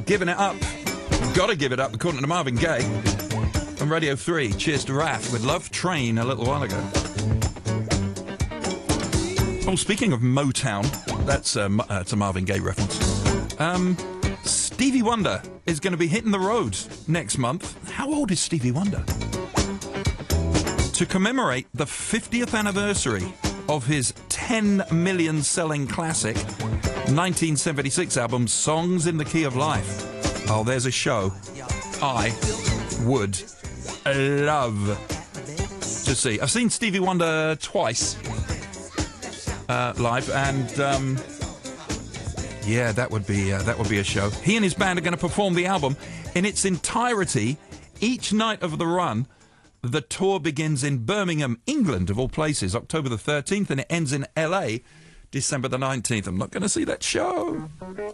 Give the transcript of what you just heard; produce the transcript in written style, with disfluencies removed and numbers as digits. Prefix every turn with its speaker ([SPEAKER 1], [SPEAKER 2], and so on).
[SPEAKER 1] Giving It Up. Gotta Give It Up, according to Marvin Gaye. On Radio 3, cheers to Raph with Love Train a little while ago. Oh, speaking of Motown, that's a Marvin Gaye reference. Stevie Wonder is going to be hitting the road next month. How old is Stevie Wonder? To commemorate the 50th anniversary of his 10 million selling classic 1976 album Songs in the Key of Life. Oh, there's a show I would love to see. I've seen Stevie Wonder twice live, and yeah, that would be a show. He and his band are going to perform the album in its entirety each night of the run. The tour begins in Birmingham, England, of all places, October the 13th, and it ends in LA, December the 19th. I'm not going to see that show.